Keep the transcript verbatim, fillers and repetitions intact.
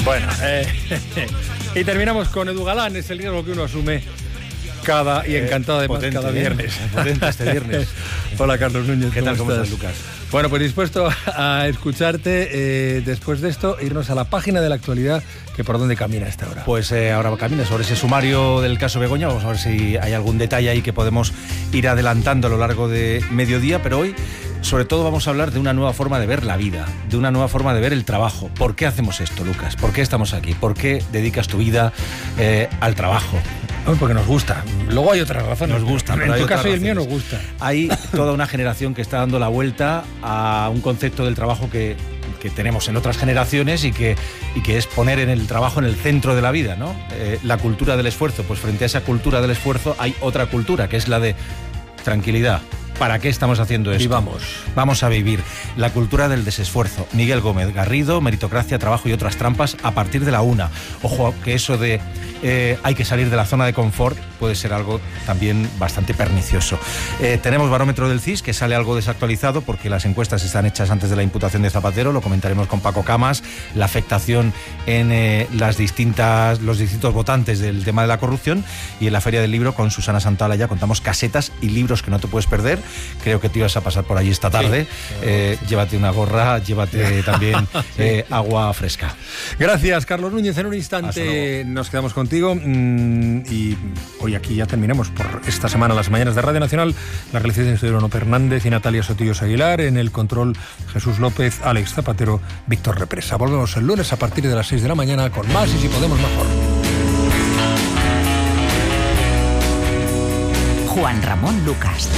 Bueno, eh, y terminamos con Edu Galán, es el riesgo que uno asume cada y encantado además potente, cada viernes. ¿eh? Potente este viernes. Hola Carlos Núñez, ¿qué tal? ¿Cómo estás? estás, Lucas? Bueno, pues dispuesto a escucharte eh, después de esto, irnos a la página de la actualidad, que por dónde camina a esta hora. Pues eh, ahora camina sobre ese sumario del caso Begoña. Vamos a ver si hay algún detalle ahí que podemos ir adelantando a lo largo de mediodía, pero hoy sobre todo vamos a hablar de una nueva forma de ver la vida, de una nueva forma de ver el trabajo. ¿Por qué hacemos esto, Lucas? ¿Por qué estamos aquí? ¿Por qué dedicas tu vida eh, al trabajo? Porque nos gusta. Luego hay otras razones. Nos gusta. En tu caso y el mío nos gusta. Hay toda una generación que está dando la vuelta a un concepto del trabajo que, que tenemos en otras generaciones y que, y que es poner en el trabajo en el centro de la vida, ¿no? Eh, la cultura del esfuerzo. Pues frente a esa cultura del esfuerzo hay otra cultura, que es la de tranquilidad. ¿Para qué estamos haciendo esto? Vivamos. Vamos a vivir la cultura del desesfuerzo. Miguel Gómez Garrido, meritocracia, trabajo y otras trampas a partir de la una. Ojo, que eso de eh, hay que salir de la zona de confort puede ser algo también bastante pernicioso. Eh, tenemos barómetro del C I S, que sale algo desactualizado porque las encuestas están hechas antes de la imputación de Zapatero, lo comentaremos con Paco Camas, la afectación en eh, las distintas, los distintos votantes del tema de la corrupción, y en la Feria del Libro con Susana Santala ya contamos casetas y libros que no te puedes perder. Creo que te ibas a pasar por allí esta tarde. Sí. Eh, llévate una gorra, llévate también sí. eh, agua fresca. Gracias, Carlos Núñez. En un instante nos quedamos contigo mmm, y hoy aquí ya terminamos por esta semana las mañanas de Radio Nacional. La realización de Bruno Fernández y Natalia Sotillos Aguilar. En el control, Jesús López, Alex Zapatero, Víctor Represa. Volvemos el lunes a partir de las seis de la mañana con más y si podemos mejor. Juan Ramón Lucas.